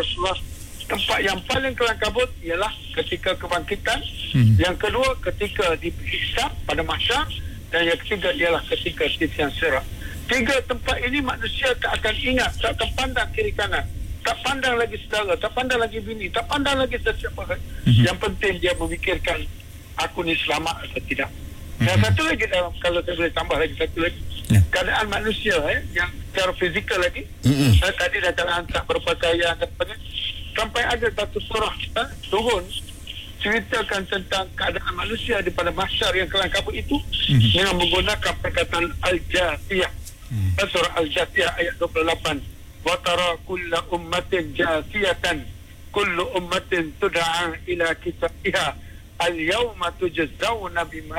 Rasulullah, tempat yang paling kelam kabut ialah ketika kebangkitan, yang kedua ketika dihisab pada mahsyar, dan yang ketiga ialah ketika titian sirat. 3 tempat ini manusia tak akan ingat, tak akan pandang kiri kanan, tak pandang lagi saudara, tak pandang lagi bini, tak pandang lagi sesiapa. Yang penting dia memikirkan, aku ni selamat atau tidak. Dan satu lagi, kalau saya boleh tambah lagi satu lagi, keadaan manusia yang secara fizikal lagi, tadi dah jalan tak berpakaian dan sebagainya, sampai ada satu surah turun ceritakan tentang keadaan manusia di pada mahsyar yang kelam kabut itu, dengan menggunakan perkataan Al-Jathiyah. Surah Al-Jathiyah ayat 28. Wa tara kulla ummatin jathiyatan kullu ummatin tud'a ila kitabiha al-yawma tujzauna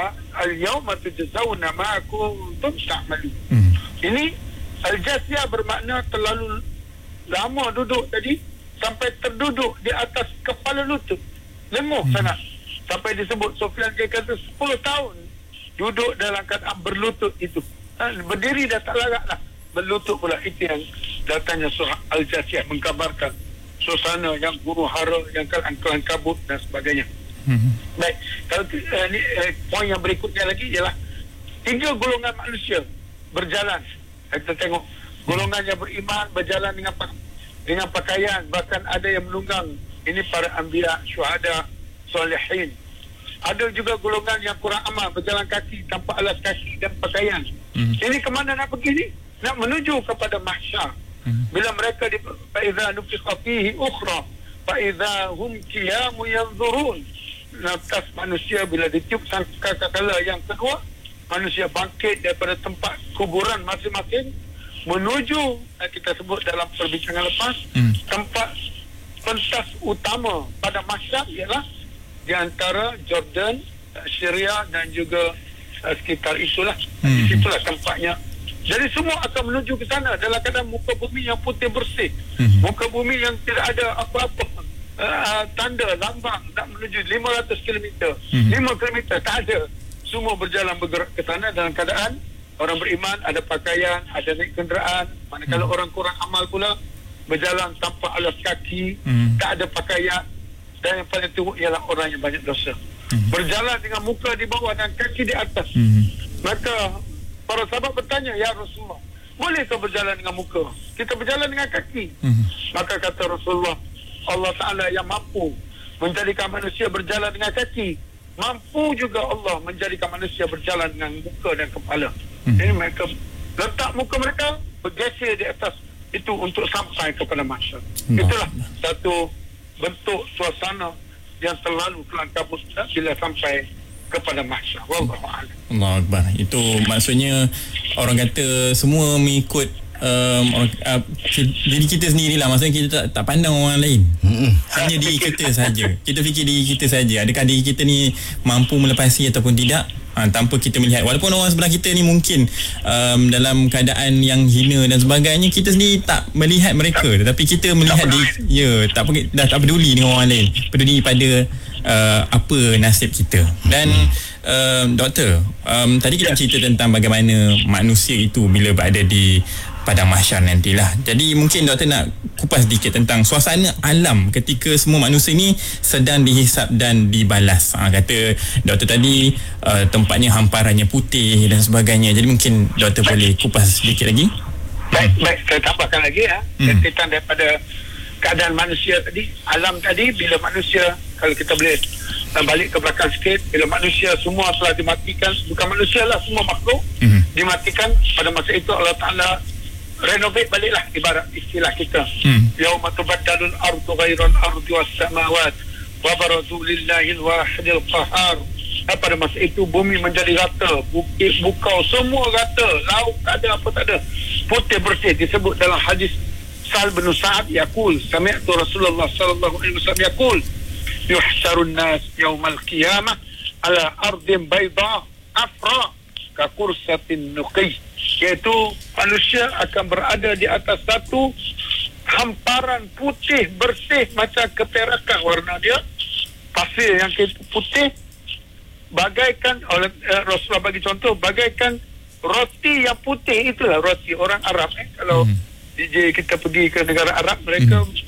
ma kuntum ta'malun. Ini Al-Jathiyah bermakna terlalu lama duduk tadi, sampai terduduk di atas kepala lutut, lenguh sana, sampai disebut Sufyan dia kata 10 tahun duduk dalam keadaan berlutut itu. Berdiri dah tak larat lah, berlutut pula. Itu yang datangnya surah Al-Jathiyah, menggambarkan suasana yang huru hara, yang kelam kabut dan sebagainya. Baik, kalau poin yang berikutnya lagi ialah 3 golongan manusia berjalan. Kita tengok golongan yang beriman berjalan dengan pakaian, bahkan ada yang menunggang. Ini para anbiya, syuhada, solehin. Ada juga golongan yang kurang amal, berjalan kaki tanpa alas kaki dan pakaian. Ini kemana nak pergi ni? Nak menuju kepada mahsyar. Bila mereka fa'idha nufiqa fihi ukhra fa'idha hum qiyamu yanzurun. Nafas manusia bila ditiup sangkakala yang kedua, manusia bangkit daripada tempat kuburan masing-masing menuju, kita sebut dalam perbincangan lepas, tempat pentas utama pada mahsyar ialah di antara Jordan, Syria dan juga sekitar itulah. Situlah tempatnya. Jadi semua akan menuju ke sana dalam keadaan muka bumi yang putih bersih, muka bumi yang tidak ada apa-apa tanda lambang nak menuju 500 km, 5 km tak ada. Semua berjalan bergerak ke sana dalam keadaan orang beriman ada pakaian, ada naik kenderaan. Manakala orang kurang amal pula berjalan tanpa alas kaki, tak ada pakaian. Dan yang paling teruk ialah orang yang banyak dosa, berjalan dengan muka di bawah dan kaki di atas. Maka para sahabat bertanya, ya Rasulullah, bolehkah berjalan dengan muka? Kita berjalan dengan kaki. Maka kata Rasulullah, Allah Ta'ala yang mampu menjadikan manusia berjalan dengan kaki, mampu juga Allah menjadikan manusia berjalan dengan muka dan kepala. Ini mereka letak muka mereka bergeser di atas itu untuk sampai kepada mahsyar. Itulah satu bentuk suasana yang terlalu kelam kabut bila sampai kepada mahsyar. Wallahu a'lam. Allahu Akbar. Itu maksudnya orang kata semua mengikut diri kita sendirilah. Maksudnya kita tak pandang orang lain, hanya diri kita saja. Kita fikir diri kita saja. Adakah diri kita ni mampu melepasi ataupun tidak, tanpa kita melihat. Walaupun orang sebelah kita ni mungkin dalam keadaan yang hina dan sebagainya, kita sendiri tak melihat mereka, tetapi kita melihat dia, dah tak peduli dengan orang lain, peduli pada apa nasib kita. Dan doktor, tadi kita cerita tentang bagaimana manusia itu bila berada di padang mahsyar nantilah. Jadi mungkin doktor nak kupas sedikit tentang suasana alam ketika semua manusia ni sedang dihisap dan dibalas. Kata doktor tadi tempatnya hamparannya putih dan sebagainya. Jadi mungkin doktor boleh kupas sedikit lagi. Baik, saya tambahkan lagi tentang daripada keadaan manusia tadi, alam tadi. Bila manusia, kalau kita boleh balik ke belakang sikit, bila manusia semua telah dimatikan, bukan manusia lah, semua makhluk dimatikan, pada masa itu Allah Ta'ala renovate baliklah, ibarat istilah kita, yauma tubaddalul ardu ghairal ardi was samawat wa barazu lillahi al-wahidil qahhar. Pada masa itu bumi menjadi rata, bukit bukau semua rata, laut tak ada, apa tak ada, putih bersih. Disebut dalam hadis Sa'ad bin Sa'ad yaqul, sami'tu Rasulullah sallallahu alaihi wasallam yaqul, yuhsyarun nas yaumal qiyamah ala ardin bayda afra ka kursatin nuqi, iaitu manusia akan berada di atas satu hamparan putih bersih macam keperakan warna dia, pasir yang putih, bagaikan oleh Rasulullah bagi contoh, bagaikan roti yang putih. Itulah roti orang Arab. Kalau DJ kita pergi ke negara Arab, mereka